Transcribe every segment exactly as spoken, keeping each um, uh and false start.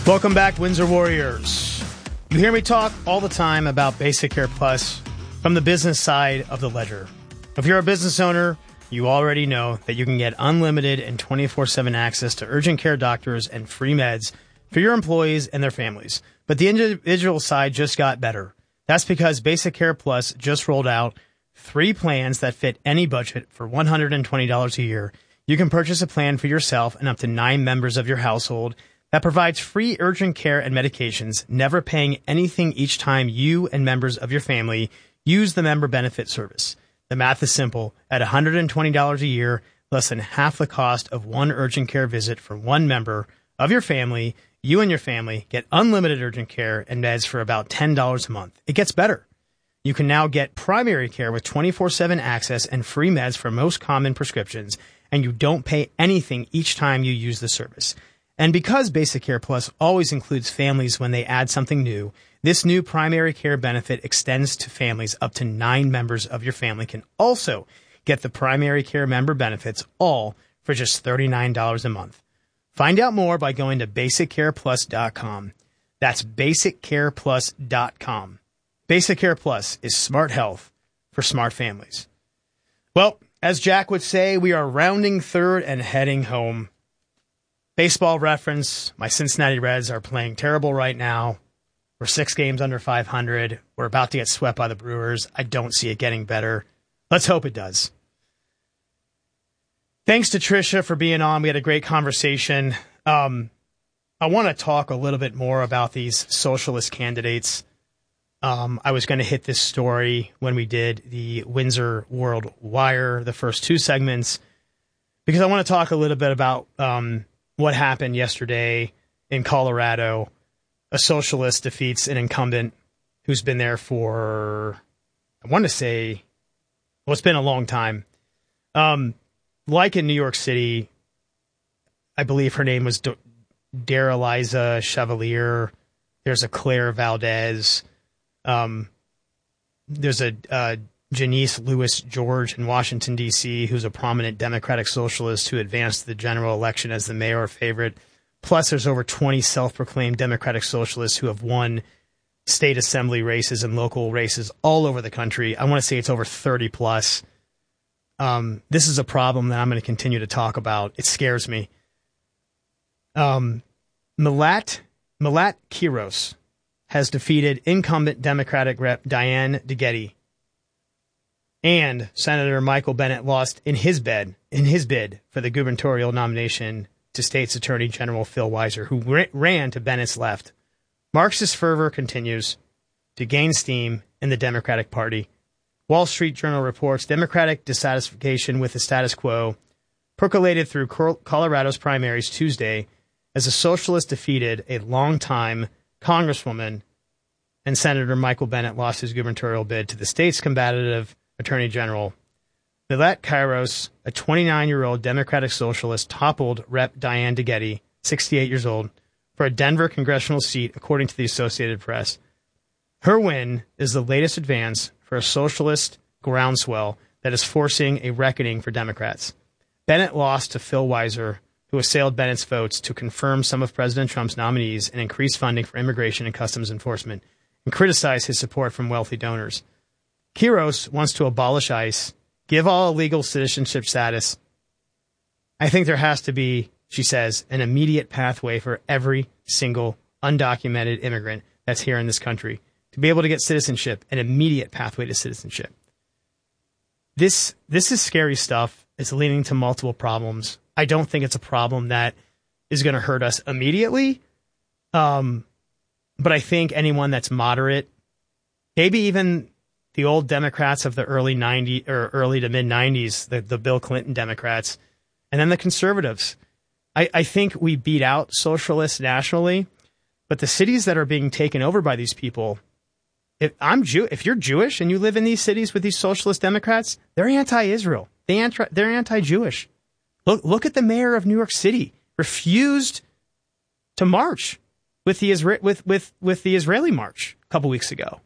Welcome back, Windsor Warriors. You hear me talk all the time about Basic Care Plus from the business side of the ledger. If you're a business owner, you already know that you can get unlimited and twenty-four seven access to urgent care doctors and free meds for your employees and their families. But the individual side just got better. That's because Basic Care Plus just rolled out three plans that fit any budget for one hundred twenty dollars a year. You can purchase a plan for yourself and up to nine members of your household that provides free urgent care and medications, never paying anything each time you and members of your family use the member benefit service. The math is simple. At one hundred twenty dollars a year, less than half the cost of one urgent care visit for one member of your family, you and your family get unlimited urgent care and meds for about ten dollars a month. It gets better. You can now get primary care with twenty-four seven access and free meds for most common prescriptions, and you don't pay anything each time you use the service. And because Basic Care Plus always includes families when they add something new, this new primary care benefit extends to families. Up to nine members of your family can also get the primary care member benefits, all for just thirty-nine dollars a month. Find out more by going to basic care plus dot com. That's basic care plus dot com. Basic Care Plus is smart health for smart families. Well, as Jack would say, we are rounding third and heading home. Baseball reference, my Cincinnati Reds are playing terrible right now. We're six games under five hundred. We're about to get swept by the Brewers. I don't see it getting better. Let's hope it does. Thanks to Tricia for being on. We had a great conversation. Um, I want to talk a little bit more about these socialist candidates. Um, I was going to hit this story when we did the Windsor World Wire, the first two segments, because I want to talk a little bit about um, what happened yesterday in Colorado. A socialist defeats an incumbent who's been there for, I want to say, well, it's been a long time. Um, like in New York City, I believe her name was D- Daraliza Chevalier. There's a Claire Valdez. Um, there's a uh, Janice Lewis George in Washington, D C, who's a prominent Democratic socialist who advanced the general election as the mayor favorite. Plus, there's over twenty self-proclaimed Democratic socialists who have won state assembly races and local races all over the country. I want to say it's over thirty plus. Um, this is a problem that I'm going to continue to talk about. It scares me. Um, Milat, Milat Quiros has defeated incumbent Democratic Rep Diane DeGette, and Senator Michael Bennet lost in his bid in his bid for the gubernatorial nomination to State's Attorney General Phil Weiser, who ra- ran to Bennett's left. Marxist fervor continues to gain steam in the Democratic Party. Wall Street Journal reports Democratic dissatisfaction with the status quo percolated through Colorado's primaries Tuesday as a socialist defeated a longtime Congresswoman, and Senator Michael Bennet lost his gubernatorial bid to the state's combative Attorney General. Milat Quiros, a twenty-nine-year-old Democratic socialist, toppled Rep Diane DeGette, sixty-eight years old, for a Denver congressional seat, according to the Associated Press. Her win is the latest advance for a socialist groundswell that is forcing a reckoning for Democrats. Bennet lost to Phil Weiser, who assailed Bennett's votes to confirm some of President Trump's nominees and increase funding for immigration and customs enforcement, and criticized his support from wealthy donors. Quiros wants to abolish ICE, give all illegal citizenship status. I think there has to be, she says, an immediate pathway for every single undocumented immigrant that's here in this country to be able to get citizenship, an immediate pathway to citizenship. This this is scary stuff. It's leading to multiple problems. I don't think it's a problem that is going to hurt us immediately. Um, but I think anyone that's moderate, maybe even the old Democrats of the early nineties or early to mid nineties, the, the Bill Clinton Democrats, and then the conservatives. I, I think we beat out socialists nationally, but the cities that are being taken over by these people, if I'm Jew, if you're Jewish and you live in these cities with these socialist Democrats, they're anti-Israel. They anti, they're anti-Jewish. Look, look at the mayor of New York City, refused to march with the Isra- with with with the Israeli march a couple weeks ago.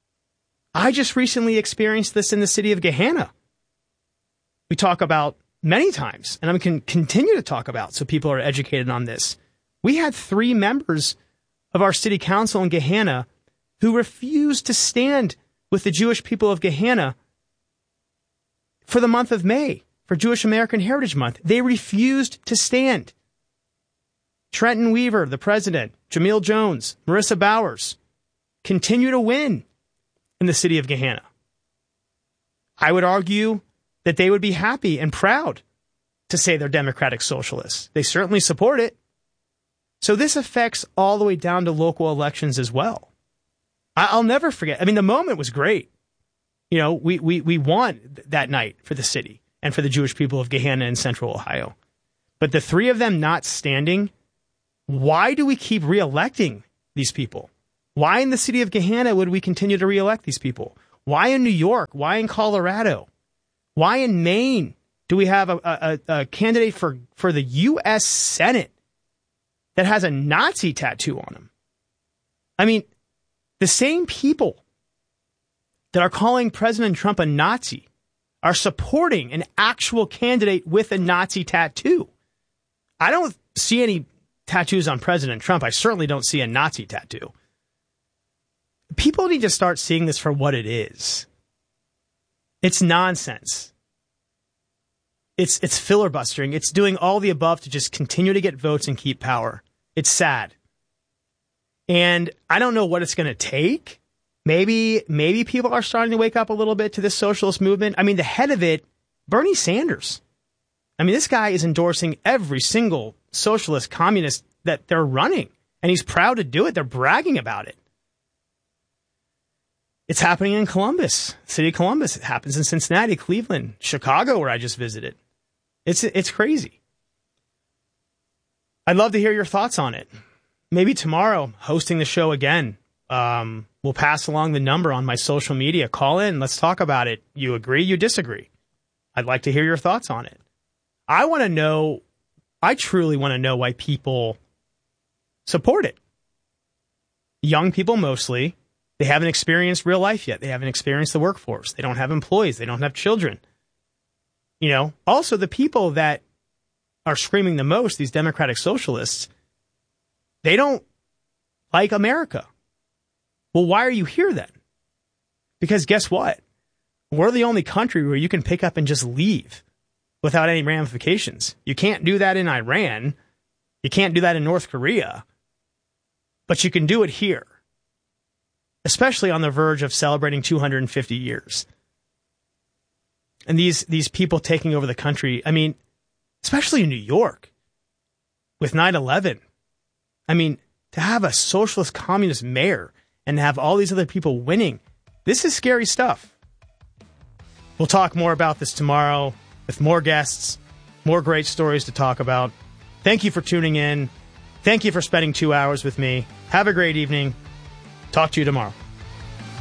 I just recently experienced this in the city of Gehanna. We talk about many times, and I can continue to talk about so people are educated on this. We had three members of our city council in Gahanna who refused to stand with the Jewish people of Gahanna for the month of May, for Jewish American Heritage Month. They refused to stand. Trenton Weaver, the president, Jamil Jones, Marissa Bowers, continue to win in the city of Gahanna. I would argue that they would be happy and proud to say they're democratic socialists. They certainly support it. So this affects all the way down to local elections as well. I'll never forget. I mean, the moment was great. You know, we, we, we won that night for the city and for the Jewish people of Gahanna in central Ohio. But the three of them not standing, why do we keep reelecting these people? Why in the city of Gahanna would we continue to reelect these people? Why in New York? Why in Colorado? Why in Maine do we have a, a, a candidate for, for the U S Senate that has a Nazi tattoo on him? I mean, the same people that are calling President Trump a Nazi are supporting an actual candidate with a Nazi tattoo. I don't see any tattoos on President Trump. I certainly don't see a Nazi tattoo. People need to start seeing this for what it is. It's nonsense. It's it's filibustering. It's doing all the above to just continue to get votes and keep power. It's sad. And I don't know what it's going to take. Maybe maybe people are starting to wake up a little bit to this socialist movement. I mean, the head of it, Bernie Sanders. I mean, this guy is endorsing every single socialist communist that they're running. And he's proud to do it. They're bragging about it. It's happening in Columbus, city of Columbus. It happens in Cincinnati, Cleveland, Chicago, where I just visited. It's it's crazy. I'd love to hear your thoughts on it. Maybe tomorrow, hosting the show again, um, we'll pass along the number on my social media. Call in. Let's talk about it. You agree? You disagree? I'd like to hear your thoughts on it. I want to know, I truly want to know why people support it. Young people mostly. They haven't experienced real life yet. They haven't experienced the workforce. They don't have employees. They don't have children. You know, also the people that are screaming the most, these democratic socialists, they don't like America. Well, why are you here then? Because guess what? We're the only country where you can pick up and just leave without any ramifications. You can't do that in Iran. You can't do that in North Korea. But you can do it here. Especially on the verge of celebrating two hundred fifty years. And these these people taking over the country, I mean, especially in New York, with nine eleven. I mean, to have a socialist communist mayor and to have all these other people winning, this is scary stuff. We'll talk more about this tomorrow with more guests, more great stories to talk about. Thank you for tuning in. Thank you for spending two hours with me. Have a great evening. Talk to you tomorrow.